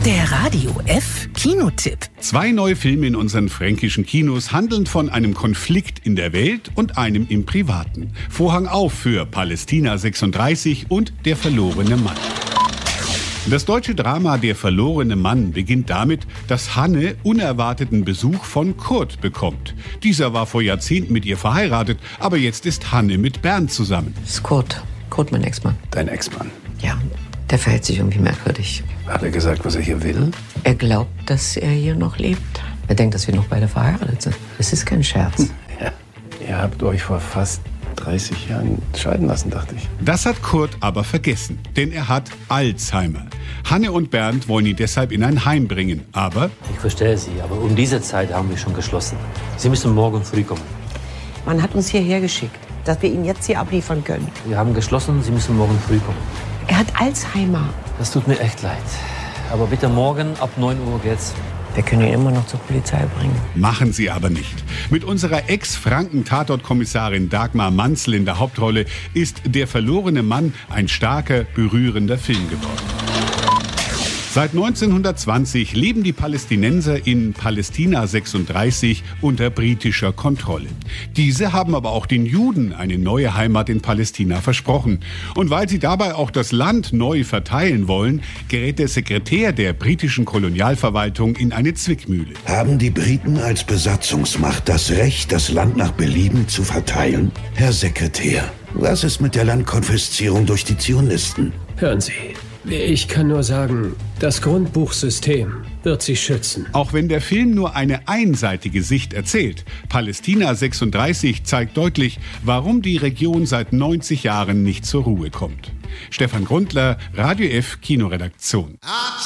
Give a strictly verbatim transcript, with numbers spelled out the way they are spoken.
Der Radio F Kinotipp. Zwei neue Filme in unseren fränkischen Kinos handeln von einem Konflikt in der Welt und einem im Privaten. Vorhang auf für Palästina sechsunddreißig und Der verlorene Mann. Das deutsche Drama Der verlorene Mann beginnt damit, dass Hanne unerwarteten Besuch von Kurt bekommt. Dieser war vor Jahrzehnten mit ihr verheiratet, aber jetzt ist Hanne mit Bernd zusammen. Das ist Kurt. Kurt, mein Ex-Mann. Dein Ex-Mann? Ja, der verhält sich irgendwie merkwürdig. Hat er gesagt, was er hier will? Er glaubt, dass er hier noch lebt. Er denkt, dass wir noch beide verheiratet sind. Das ist kein Scherz. Ja. Ihr habt euch vor fast dreißig Jahren scheiden lassen, dachte ich. Das hat Kurt aber vergessen, denn er hat Alzheimer. Hanne und Bernd wollen ihn deshalb in ein Heim bringen, aber... Ich verstehe Sie, aber um diese Zeit haben wir schon geschlossen. Sie müssen morgen früh kommen. Man hat uns hierher geschickt, dass wir ihn jetzt hier abliefern können. Wir haben geschlossen, Sie müssen morgen früh kommen. Er hat Alzheimer. Das tut mir echt leid. Aber bitte morgen ab neun Uhr geht's. Wir können ihn immer noch zur Polizei bringen. Machen Sie aber nicht. Mit unserer Ex-Franken-Tatort-Kommissarin Dagmar Manzl in der Hauptrolle ist Der verlorene Mann ein starker, berührender Film geworden. Seit neunzehnhundertzwanzig leben die Palästinenser in Palästina sechsunddreißig unter britischer Kontrolle. Diese haben aber auch den Juden eine neue Heimat in Palästina versprochen. Und weil sie dabei auch das Land neu verteilen wollen, gerät der Sekretär der britischen Kolonialverwaltung in eine Zwickmühle. Haben die Briten als Besatzungsmacht das Recht, das Land nach Belieben zu verteilen? Herr Sekretär, was ist mit der Landkonfiszierung durch die Zionisten? Hören Sie. Ich kann nur sagen, das Grundbuchsystem wird Sie schützen. Auch wenn der Film nur eine einseitige Sicht erzählt, Palästina sechsunddreißig zeigt deutlich, warum die Region seit neunzig Jahren nicht zur Ruhe kommt. Stefan Grundler, Radio F Kinoredaktion.